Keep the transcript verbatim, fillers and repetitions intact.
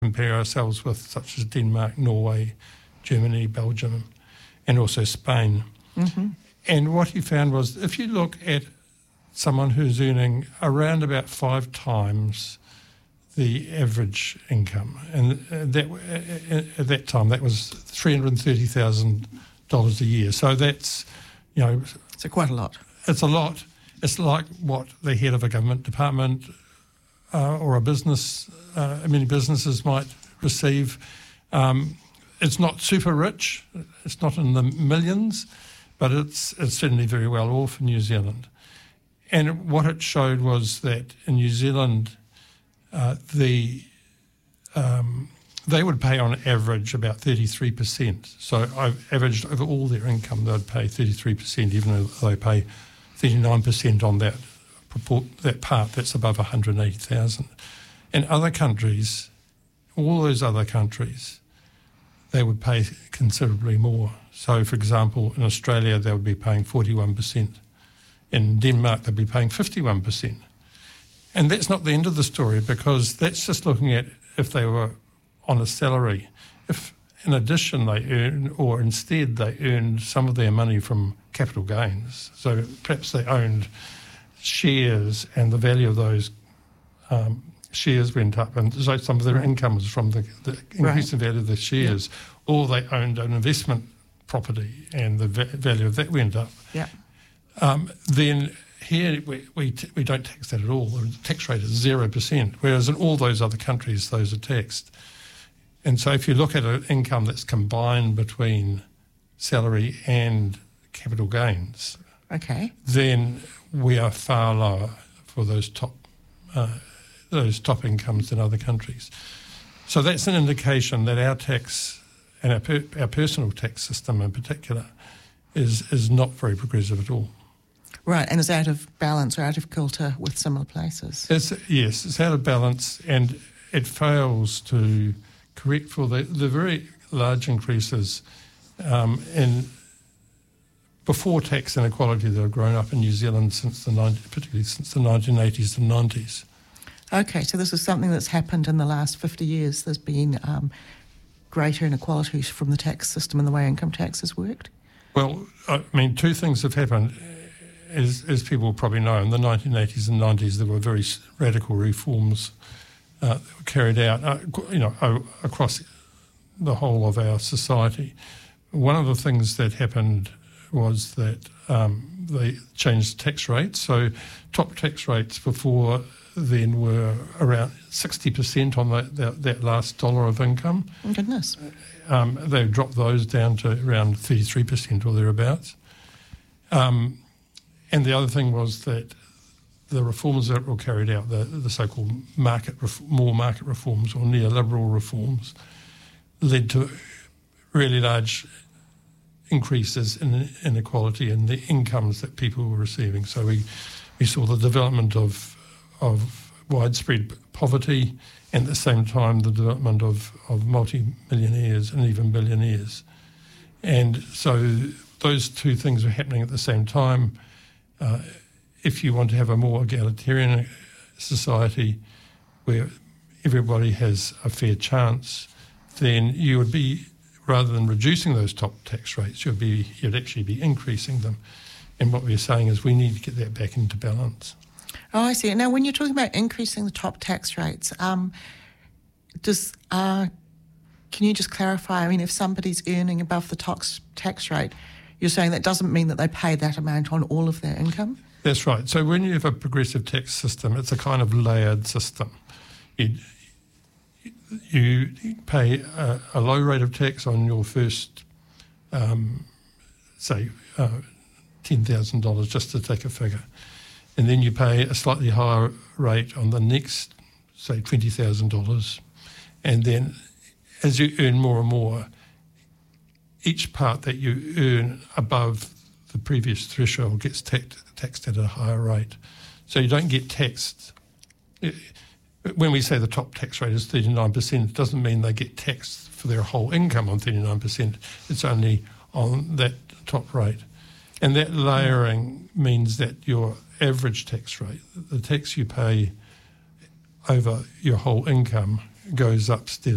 compare ourselves with, such as Denmark, Norway, Germany, Belgium, and also Spain. Mm-hmm. And what he found was if you look at someone who's earning around about five times the average income, and that at that time that was three hundred thirty thousand dollars a year. So that's, you know... So quite a lot. It's a lot. It's like what the head of a government department uh, or a business, uh, many businesses might receive. Um, it's not super rich. It's not in the millions, but it's, it's certainly very well off in New Zealand. And what it showed was that in New Zealand, uh, the um, they would pay on average about thirty-three percent. So I've averaged over all their income, they'd pay thirty-three percent, even though they pay thirty-nine percent on that that part that's above one hundred eighty thousand. In other countries, all those other countries, they would pay considerably more. So, for example, in Australia, they would be paying forty-one percent. In Denmark, they'd be paying fifty-one percent. And that's not the end of the story, because that's just looking at if they were on a salary. If, in addition, they earn, or instead they earned some of their money from capital gains, so perhaps they owned shares and the value of those um, shares went up, and so some of their right. income was from the, the increase right. in value of the shares, yep. or they owned an investment property and the va- value of that went up. Yep. Um, then here we we, t- we don't tax that at all. The tax rate is zero percent, whereas in all those other countries those are taxed. And so if you look at an income that's combined between salary and capital gains, okay, then we are far lower for those top uh, those top incomes in other countries. So that's an indication that our tax and our, per- our personal tax system in particular is is not very progressive at all. Right, and is out of balance or out of kilter with similar places. It's, yes, it's out of balance, and it fails to correct for the, the very large increases um, in before tax inequality that have grown up in New Zealand since the particularly since the nineteen eighties and nineties. Okay, so this is something that's happened in the last fifty years. There's been um, greater inequalities from the tax system and the way income tax has worked? Well, I mean, two things have happened. As, as people probably know, in the nineteen eighties and nineties, there were very radical reforms uh, that were carried out, uh, you know, across the whole of our society. One of the things that happened was that um, they changed tax rates. So top tax rates before then were around sixty percent on that, that, that last dollar of income. Oh, goodness. Um, they dropped those down to around thirty-three percent or thereabouts. Um, and the other thing was that the reforms that were carried out, the, the so-called market, ref- more market reforms or neoliberal reforms, led to really large increases in inequality in the incomes that people were receiving. So we, we saw the development of of widespread poverty, and at the same time the development of, of multi-millionaires and even billionaires. And so those two things were happening at the same time. Uh, if you want to have a more egalitarian society where everybody has a fair chance, then you would be, rather than reducing those top tax rates, you'd be you'd actually be increasing them. And what we're saying is we need to get that back into balance. Oh, I see. Now, when you're talking about increasing the top tax rates, um, does uh, can you just clarify? I mean, if somebody's earning above the tax tax rate, you're saying that doesn't mean that they pay that amount on all of their income? That's right. So when you have a progressive tax system, it's a kind of layered system. You, you pay a, a low rate of tax on your first, um, say, uh, ten thousand dollars, just to take a figure. And then you pay a slightly higher rate on the next, say, twenty thousand dollars. And then as you earn more and more, each part that you earn above the previous threshold gets taxed, taxed at a higher rate. So you don't get taxed. When we say the top tax rate is thirty-nine percent, it doesn't mean they get taxed for their whole income on thirty-nine percent. It's only on that top rate. And that layering means that your average tax rate, the tax you pay over your whole income, goes up steadily.